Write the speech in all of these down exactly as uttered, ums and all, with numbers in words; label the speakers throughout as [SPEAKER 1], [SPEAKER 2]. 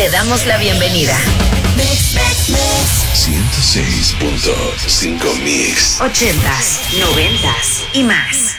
[SPEAKER 1] Te damos la bienvenida.
[SPEAKER 2] ciento seis punto cinco Mix.
[SPEAKER 1] Ochentas, noventas y más.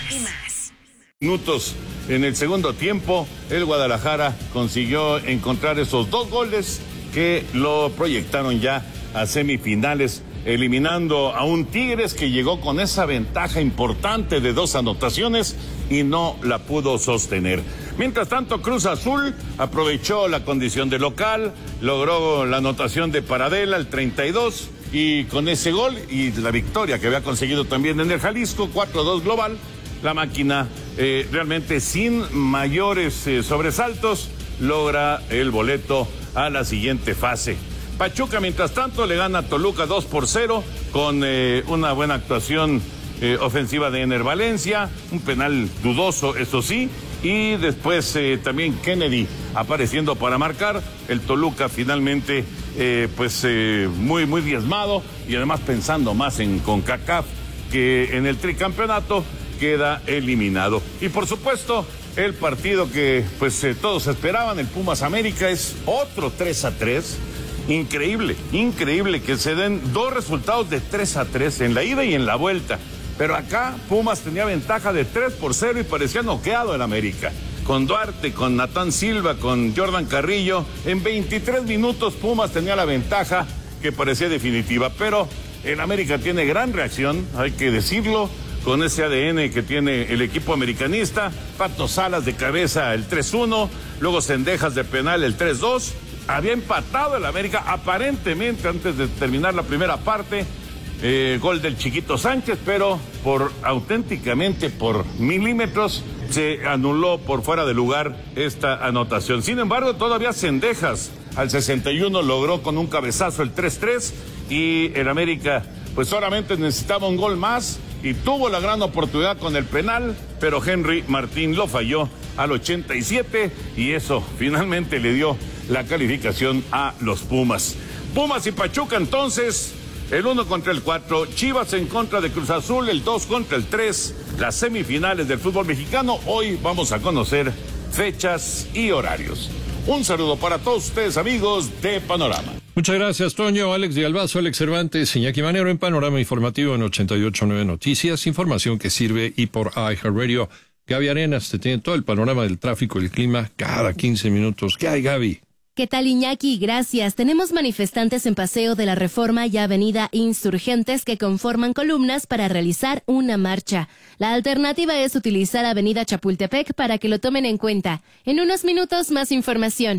[SPEAKER 3] Minutos en el segundo tiempo, el Guadalajara consiguió encontrar esos dos goles que lo proyectaron ya a semifinales, eliminando a un Tigres que llegó con esa ventaja importante de dos anotaciones y no la pudo sostener. Mientras tanto, Cruz Azul aprovechó la condición de local, logró la anotación de Paradela, el treinta y dos, y con ese gol y la victoria que había conseguido también en el Jalisco, cuatro a dos global, la máquina eh, realmente sin mayores eh, sobresaltos logra el boleto a la siguiente fase. Pachuca, mientras tanto, le gana a Toluca dos por cero con eh, una buena actuación eh, ofensiva de Ener Valencia, un penal dudoso, eso sí, y después eh, también Kennedy apareciendo para marcar. El Toluca finalmente eh, pues eh, muy muy diezmado y además pensando más en CONCACAF que en el tricampeonato, queda eliminado. Y por supuesto, el partido que pues eh, todos esperaban, el Pumas América, es otro tres a tres. Increíble, increíble que se den dos resultados de tres a tres en la ida y en la vuelta. Pero acá Pumas tenía ventaja de tres por cero y parecía noqueado el América. Con Duarte, con Natán Silva, con Jordan Carrillo, en veintitrés minutos Pumas tenía la ventaja que parecía definitiva. Pero el América tiene gran reacción, hay que decirlo, con ese A D N que tiene el equipo americanista. Pato Salas de cabeza el tres uno, luego Cendejas de penal el tres dos. Había empatado el América aparentemente antes de terminar la primera parte, eh, gol del Chiquito Sánchez, pero por auténticamente por milímetros se anuló por fuera de lugar esta anotación. Sin embargo, todavía Cendejas al sesenta y uno logró con un cabezazo el tres tres y el América pues solamente necesitaba un gol más y tuvo la gran oportunidad con el penal, pero Henry Martín lo falló al ochenta y siete y eso finalmente le dio la calificación a los Pumas. Pumas y Pachuca entonces, el uno contra el cuatro, Chivas en contra de Cruz Azul, el dos contra el tres, las semifinales del fútbol mexicano. Hoy vamos a conocer fechas y horarios. Un saludo para todos ustedes, amigos de Panorama.
[SPEAKER 4] Muchas gracias, Toño. Alex de Albazo, Alex Cervantes, Iñaki Manero en Panorama Informativo en ochenta y ocho punto nueve Noticias, información que sirve y por iHeartRadio. Gaby Arenas te tiene todo el panorama del tráfico y el clima cada quince minutos. ¿Qué hay, Gaby?
[SPEAKER 5] ¿Qué tal, Iñaki? Gracias. Tenemos manifestantes en Paseo de la Reforma y Avenida Insurgentes que conforman columnas para realizar una marcha. La alternativa es utilizar Avenida Chapultepec para que lo tomen en cuenta. En unos minutos, más información.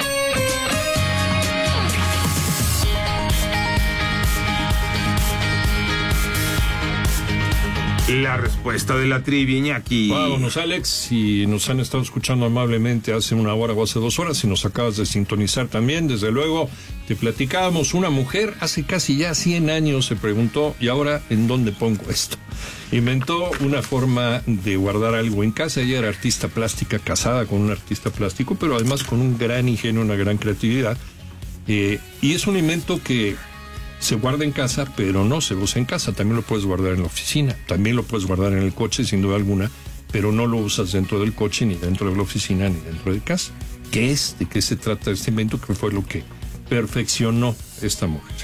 [SPEAKER 6] La respuesta de la trivia, Iñaki.
[SPEAKER 4] Vámonos, Alex. Si nos han estado escuchando amablemente hace una hora o hace dos horas, si nos acabas de sintonizar también, desde luego, te platicábamos. Una mujer hace casi ya cien años se preguntó, ¿y ahora en dónde pongo esto? Inventó una forma de guardar algo en casa. Ella era artista plástica, casada con un artista plástico, pero además con un gran ingenio, una gran creatividad. Eh, y es un invento que se guarda en casa, pero no se usa en casa. También lo puedes guardar en la oficina, también lo puedes guardar en el coche, sin duda alguna, pero no lo usas dentro del coche, ni dentro de la oficina, ni dentro de casa. ¿Qué es? ¿De qué se trata este invento? ¿Qué fue lo que perfeccionó esta mujer?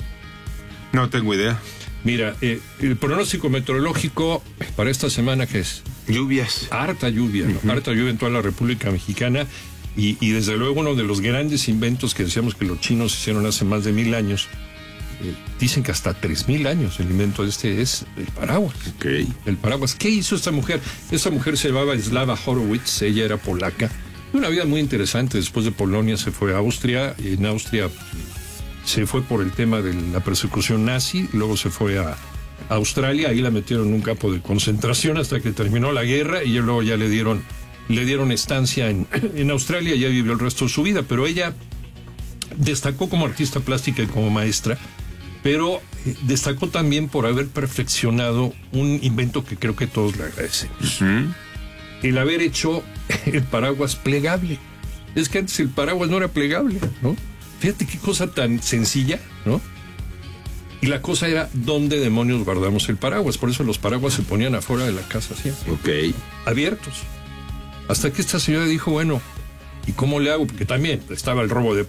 [SPEAKER 6] No tengo idea.
[SPEAKER 4] Mira, eh, el pronóstico meteorológico para esta semana, ¿qué es?
[SPEAKER 6] Lluvias.
[SPEAKER 4] Harta lluvia, ¿no? Uh-huh. Harta lluvia en toda la República Mexicana. Y, y desde luego uno de los grandes inventos que decíamos que los chinos hicieron hace más de mil años, Eh, dicen que hasta tres mil años el invento de este es el paraguas.
[SPEAKER 6] Okay.
[SPEAKER 4] El paraguas. ¿Qué hizo esta mujer? Esta mujer se llamaba Slava Horowitz, ella era polaca. Una vida muy interesante. Después de Polonia se fue a Austria. En Austria se fue por el tema de la persecución nazi. Luego se fue a Australia. Ahí la metieron en un campo de concentración hasta que terminó la guerra. Y luego ya le dieron, le dieron estancia en, en Australia. Ya vivió el resto de su vida. Pero ella destacó como artista plástica y como maestra. Pero destacó también por haber perfeccionado un invento que creo que todos le agradecen. Uh-huh. El haber hecho el paraguas plegable. Es que antes el paraguas no era plegable, ¿no? Fíjate qué cosa tan sencilla, ¿no? Y la cosa era dónde demonios guardamos el paraguas. Por eso los paraguas se ponían afuera de la casa siempre.
[SPEAKER 6] Ok.
[SPEAKER 4] Abiertos. Hasta que esta señora dijo, bueno, ¿y cómo le hago? Porque también estaba el robo de